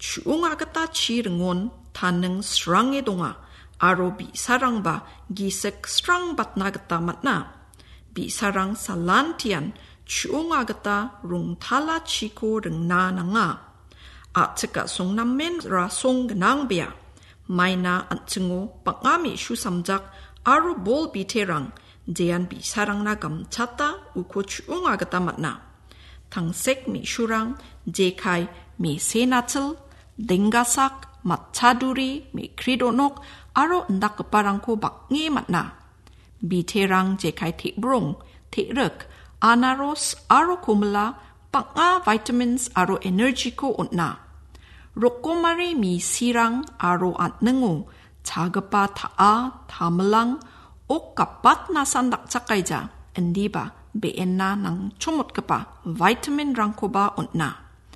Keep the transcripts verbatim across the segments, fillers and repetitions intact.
추웅아그따 치릉온 타능 스랑에 동아 아로 비사랑바 기색 스랑 bat나그따 맞나 비사랑 살란티안 추웅아그따 룽탈라 치코 릉나낭아 아츠까 송남멘 라송 그낭비야 마이나 안층오 빵아미 슈삼작 아로 볼 비테랑 제안 비사랑나 감찼다 우코 추웅아그따 맞나 탕색 미슈랑 제카이 미세나틀 댕가삭 마차두리 미크리도녹 아로 은닥그빠랑코 박니 맞나 비테랑 제카이 티브롱 티륵 아나로스 아로 고물라 빵아 바이타민스 아로 에너지코 온나 로꼬마리 미시랑 아로 안능우 자그빠 타아 타물랑 옥까pat nasan dakcakaija endiba beena nang chomotkepa vitamin rangkoba onna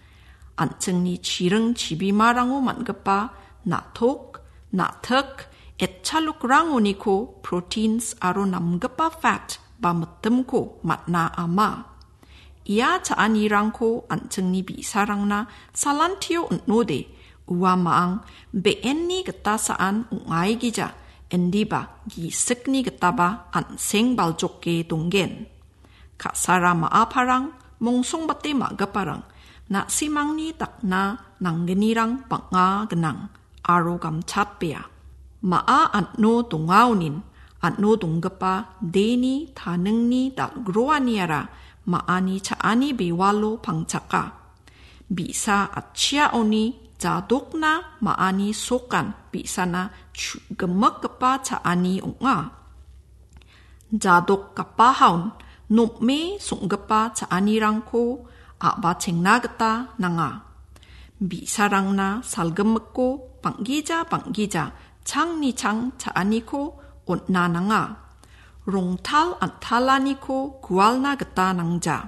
안증니 지릉 지비마랑오 만급바 나톡 나턱 etchalukrangoniko proteins aro namgapa fat ba metemko matna ama ia caanirangko anjengni bisarangna salantio node uamaang beenni getasaan ungai gija endiba gisekni getaba anseng baljokke donggen kasara maaparang mongsongbate magaparang na simangni takna nanggenirang panga genang aro gamchatpea maa antno dongaunin antno donggepa deni tanengni dalgroaniara maani caani bewalo pangcaka bisa atcia oni jadokna maani sokan bisana gemekkepa caani unga jadok kapahaun nopme songgepa caanirangko aba 쟁나겠다 nanga 비사랑나 살금먹고 방기자 방기자 창니창 차아니코 온나낭아 롱탈 안탈라니코 구알나겠다 낭자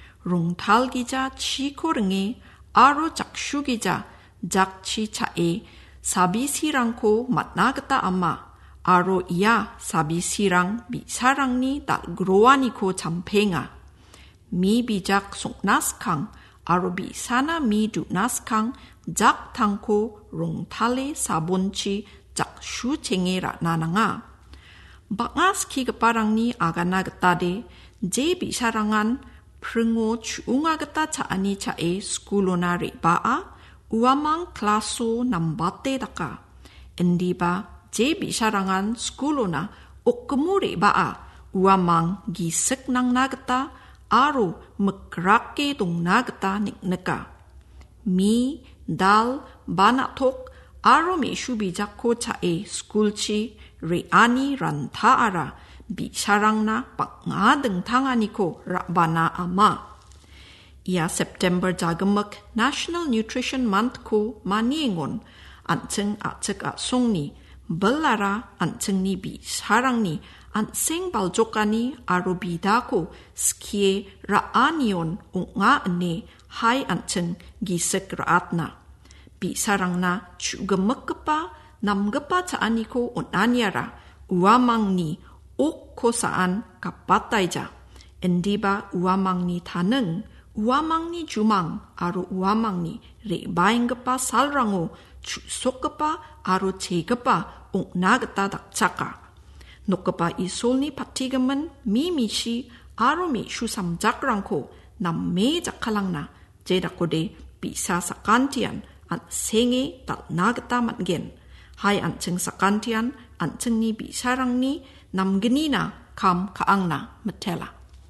롱탈기자 치코릉에 아로 작슈기자 작치차에 사비시랑코 만나겠다 아마 아로 이야 사비시랑 비사랑니 달그로아니코 잠팽아 mi bijak soknaskang arobi sana mi dunaskang jak tangko rongtale sabonchi jak shu chengera nananga bangas ki geparangni agana getade je bisarangan prengo chuunga geta chaani chae skulona rebaa uamang klaso nambate daka endiba je bisarangan skulona okemu rebaa uamang gisek nang nageta aro mekrake dongnagta nikneka mi dal banatok aro meshu bijako chae skulchi reani rantaara bisarangna pangadeng tanganiko rabana ama ia September jagemek National Nutrition Month ko maniengon anjeng acek asongni belara anjengni bisarangni anseng baljokani aro bidako skie raanion unga ane hai anchen gisek raatna bisarangna chugemekkepa namgepa caaniko onaniara uamangni okko saan kapataija endiba uamangni taneng uamangni jumang aro uamangni rebainggepa salrango chusokkepa aro chegepa ongnageta dakchaka Nokkepa isolni patigemen mimishi aro me shusamjakrangko namme jakalangna jedakode bisa sakantian an senge dal nageta matgen hai ancheng sakantian anchengni bisarangni namgenina kam kaangna metela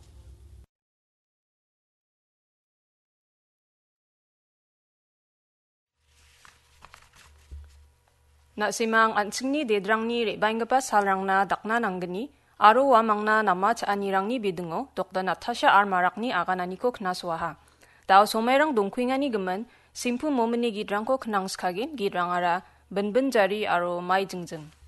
Na simang antsingni dedrangni rebaingapa salrangna dakna nanggeni aro wamangna nama caanirangni bidungo Doktor Natasha R. Marakni agananiko knaswaha. Dao somerang dongkuingani gemen simpu momeni gidrangko knangskagin gidrangara benben jari aro mai jengjeng.